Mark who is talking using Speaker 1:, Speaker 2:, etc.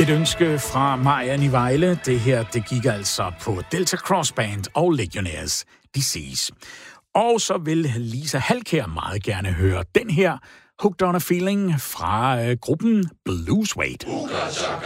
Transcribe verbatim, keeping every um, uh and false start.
Speaker 1: Et ønske fra Marian i Vejle. Det her, det gik altså på Delta Cross Band og Legionnaires Disease. Og så vil Lisa Halkær meget gerne høre den her Hooked on a Feeling fra øh, gruppen Blue Suede.